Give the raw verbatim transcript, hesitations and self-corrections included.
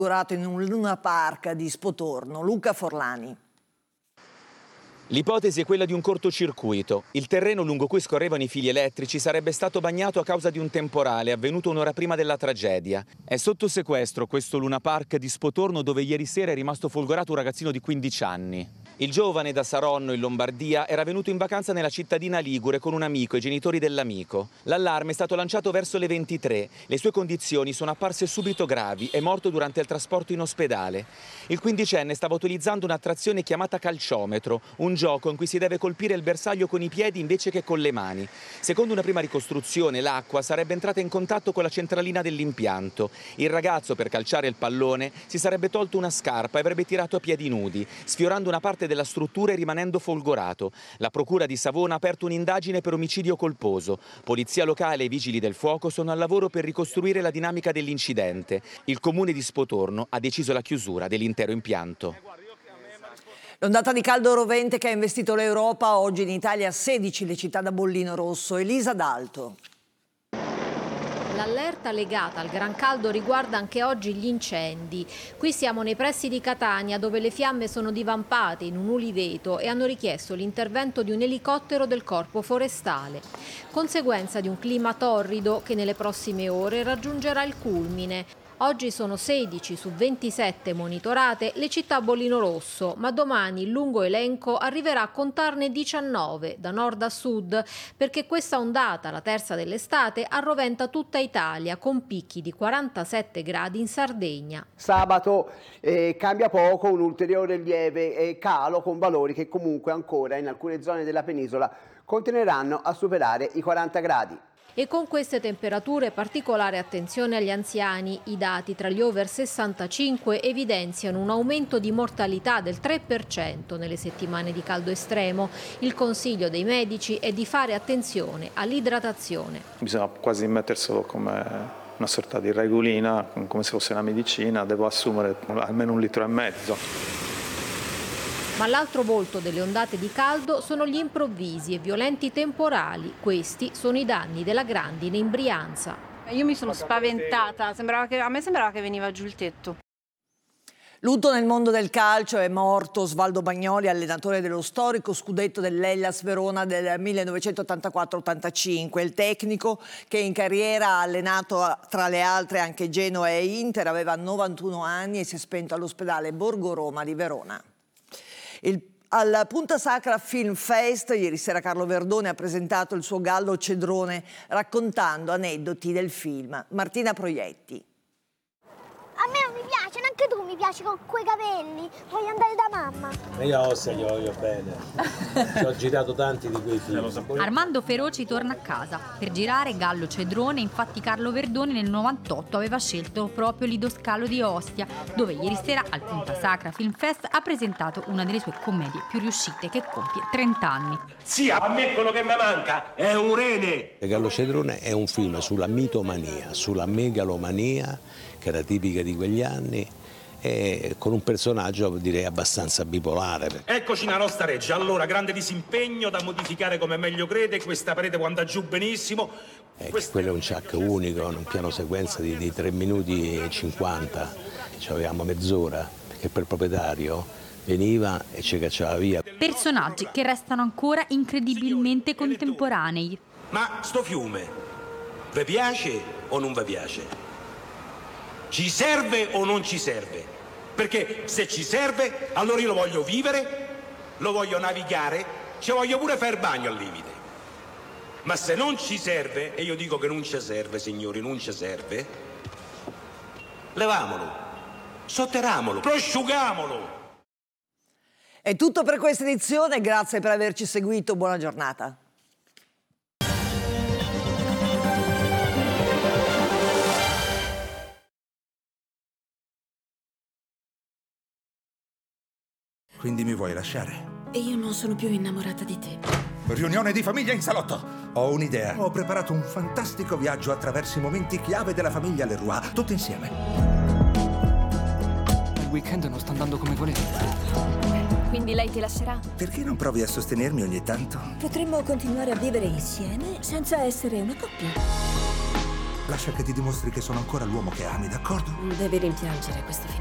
in un Luna Park di Spotorno. Luca Forlani. L'ipotesi è quella di un cortocircuito. Il terreno lungo cui scorrevano i fili elettrici sarebbe stato bagnato a causa di un temporale avvenuto un'ora prima della tragedia. È sotto sequestro questo Luna Park di Spotorno, dove ieri sera è rimasto folgorato un ragazzino di quindici anni. Il giovane, da Saronno in Lombardia, era venuto in vacanza nella cittadina ligure con un amico e i genitori dell'amico. L'allarme è stato lanciato verso le ventitré. Le sue condizioni sono apparse subito gravi. È morto durante il trasporto in ospedale. Il quindicenne stava utilizzando un'attrazione chiamata calciometro, un gioco in cui si deve colpire il bersaglio con i piedi invece che con le mani. Secondo una prima ricostruzione, l'acqua sarebbe entrata in contatto con la centralina dell'impianto. Il ragazzo, per calciare il pallone, si sarebbe tolto una scarpa e avrebbe tirato a piedi nudi, sfiorando una parte della struttura e rimanendo folgorato. La procura di Savona ha aperto un'indagine per omicidio colposo. Polizia locale e vigili del fuoco sono al lavoro per ricostruire la dinamica dell'incidente. Il comune di Spotorno ha deciso la chiusura dell'intero impianto. L'ondata di caldo rovente che ha investito l'Europa, oggi in Italia sedici le città da bollino rosso. Elisa D'Alto. L'allerta legata al gran caldo riguarda anche oggi gli incendi. Qui siamo nei pressi di Catania, dove le fiamme sono divampate in un uliveto e hanno richiesto l'intervento di un elicottero del Corpo Forestale. Conseguenza di un clima torrido che nelle prossime ore raggiungerà il culmine. Oggi sono sedici su ventisette monitorate le città a bollino rosso, ma domani il lungo elenco arriverà a contarne diciannove, da nord a sud, perché questa ondata, la terza dell'estate, arroventa tutta Italia, con picchi di quarantasette gradi in Sardegna. Sabato eh, cambia poco, un ulteriore lieve eh, calo con valori che comunque ancora in alcune zone della penisola continueranno a superare i quaranta gradi. E con queste temperature particolare attenzione agli anziani. I dati tra gli over sessantacinque evidenziano un aumento di mortalità del tre per cento nelle settimane di caldo estremo. Il consiglio dei medici è di fare attenzione all'idratazione. Bisogna quasi metterselo come una sorta di regolina, come se fosse una medicina. Devo assumere almeno un litro e mezzo. Ma l'altro volto delle ondate di caldo sono gli improvvisi e violenti temporali. Questi sono i danni della grandine in Brianza. Io mi sono spaventata, sembrava che, a me sembrava che veniva giù il tetto. Lutto nel mondo del calcio, è morto Osvaldo Bagnoli, allenatore dello storico scudetto dell'Hellas Verona del millenovecentottantaquattro ottantacinque. Il tecnico, che in carriera ha allenato tra le altre anche Genoa e Inter, aveva novantuno anni e si è spento all'ospedale Borgo Roma di Verona. Il, al Punta Sacra Film Fest, ieri sera Carlo Verdone ha presentato il suo Gallo Cedrone raccontando aneddoti del film. Martina Proietti. A me non mi piace, neanche tu mi piaci con quei capelli, voglio andare da mamma. Io a Ostia gli voglio bene, ci ho girato tanti di quei film. Armando Feroci torna a casa per girare Gallo Cedrone. Infatti Carlo Verdone nel novantotto aveva scelto proprio Lido Scalo di Ostia, dove ieri sera al Punta Sacra Film Fest ha presentato una delle sue commedie più riuscite, che compie trenta anni. Sì, a me quello che mi manca è un rene. Gallo Cedrone è un film sulla mitomania, sulla megalomania, che era tipica di quegli anni, e con un personaggio direi abbastanza bipolare. Eccoci nella nostra reggia. Allora, grande disimpegno da modificare come meglio crede. Questa parete può andare giù benissimo. Eh, Questa... Quello è un chuck unico, un piano sequenza di, di tre minuti e cinquanta. Ci avevamo mezz'ora, perché per il proprietario veniva e ci cacciava via. Personaggi che restano ancora incredibilmente contemporanei. Ma sto fiume, vi piace o non vi piace? Ci serve o non ci serve? Perché se ci serve, allora io lo voglio vivere, lo voglio navigare, ci voglio pure fare il bagno al limite. Ma se non ci serve, e io dico che non ci serve, signori, non ci serve, levamolo, sotterramolo, prosciugamolo. È tutto per questa edizione, grazie per averci seguito, buona giornata. Quindi mi vuoi lasciare? E io non sono più innamorata di te. Riunione di famiglia in salotto. Ho un'idea. Ho preparato un fantastico viaggio attraverso i momenti chiave della famiglia Leroy, tutti insieme. Il weekend non sta andando come volevo. Quindi lei ti lascerà? Perché non provi a sostenermi ogni tanto? Potremmo continuare a vivere insieme senza essere una coppia. Lascia che ti dimostri che sono ancora l'uomo che ami, d'accordo? Devi rimpiangere questo finale.